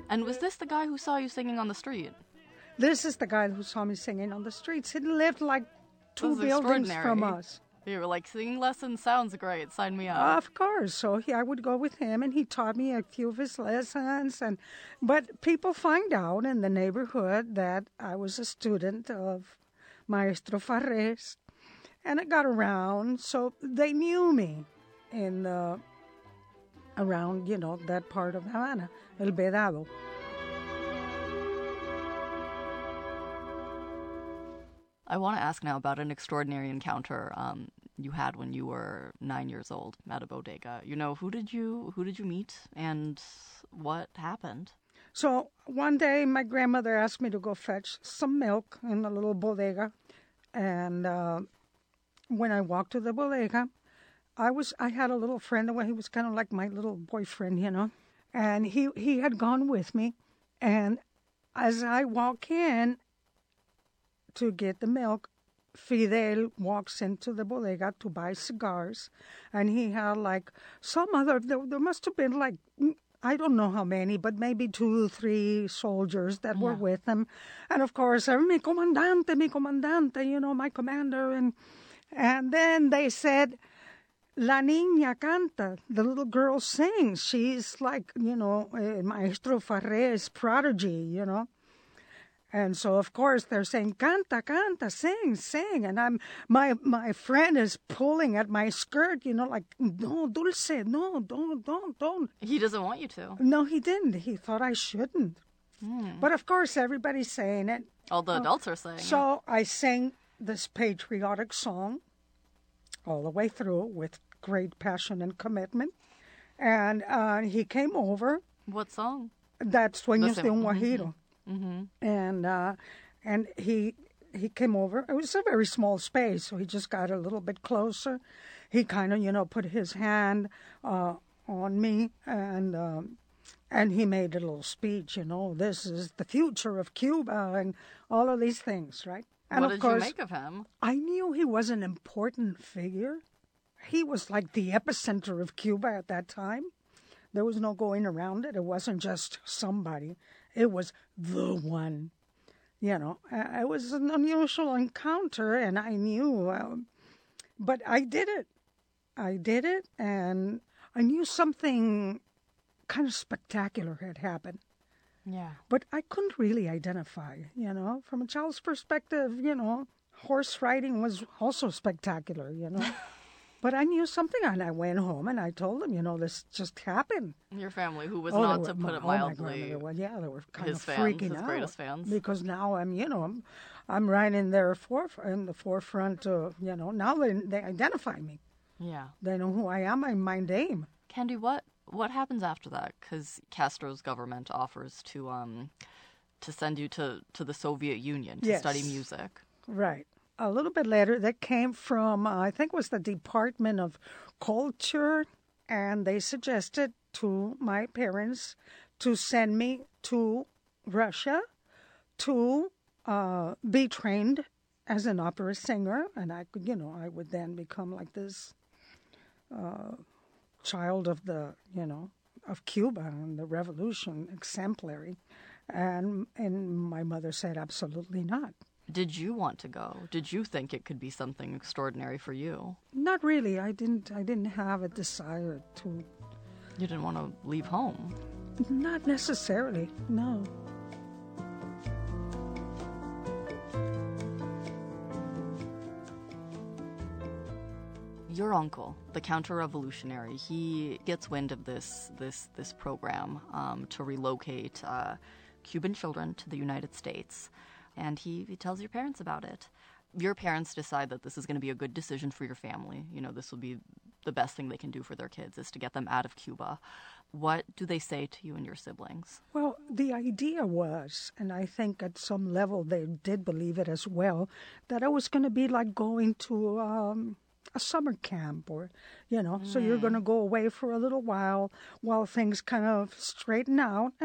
And was this the guy who saw you singing on the street? This is the guy who saw me singing on the streets. He lived like two buildings from us. You were like, singing lessons sounds great. Sign me up. Of course. So I would go with him, and he taught me a few of his lessons. But people find out in the neighborhood that I was a student of Maestro Farrés, and it got around. So they knew me around, that part of Havana, El Vedado. I want to ask now about an extraordinary encounter you had when you were 9 years old at a bodega. Who did you meet and what happened? So one day my grandmother asked me to go fetch some milk in a little bodega. And when I walked to the bodega, I had a little friend. He was kind of like my little boyfriend, And he had gone with me. And as I walk in to get the milk, Fidel walks into the bodega to buy cigars, and he had like there must have been like, I don't know how many, but maybe 2 or 3 soldiers that were with him. And of course, mi comandante, my commander. And then they said, La niña canta, the little girl sings. She's like, Maestro Farrés' prodigy, And so, of course, they're saying, canta, canta, sing. And my friend is pulling at my skirt, like, no, Dulce, no, don't. He doesn't want you to. No, he didn't. He thought I shouldn't. But, of course, everybody's saying it. All the adults are saying it. So I sang this patriotic song all the way through with great passion and commitment. And he came over. What song? That's Sueños de un Guajiro. Mm-hmm. And he came over. It was a very small space, so he just got a little bit closer. He kind of, put his hand on me, and he made a little speech. This is the future of Cuba, and all of these things, right? And what of did course, you make of him? I knew he was an important figure. He was like the epicenter of Cuba at that time. There was no going around it. It wasn't just somebody. It was the one. It was an unusual encounter, and I knew. But I did it. And I knew something kind of spectacular had happened. Yeah. But I couldn't really identify, From a child's perspective, horse riding was also spectacular, But I knew something, and I went home and I told them, this just happened. Your family, who was not, to put it mildly, they were kind his of fans, freaking his out. greatest fans. Because now I'm right in the forefront. Now they identify me. Yeah. They know who I am. I'm my name. Candy, what happens after that? Because Castro's government offers to send you to the Soviet Union to study music. Right. A little bit later, that came from, I think it was the Department of Culture, and they suggested to my parents to send me to Russia to be trained as an opera singer, and I could, I would then become like this child of of Cuba and the revolution, exemplary. And my mother said, absolutely not. Did you want to go? Did you think it could be something extraordinary for you? Not really. I didn't have a desire to. You didn't want to leave home? Not necessarily, no. Your uncle, the counter-revolutionary, he gets wind of this program to relocate Cuban children to the United States. And he tells your parents about it. Your parents decide that this is going to be a good decision for your family. This will be the best thing they can do for their kids, is to get them out of Cuba. What do they say to you and your siblings? Well, the idea was, and I think at some level they did believe it as well, that I was going to be like going to a summer camp or, so you're going to go away for a little while things kind of straighten out.